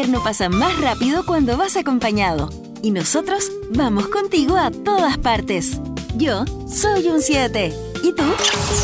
invierno pasa más rápido cuando vas acompañado. Y nosotros vamos contigo a todas partes. Yo soy un 7. ¿Y tú?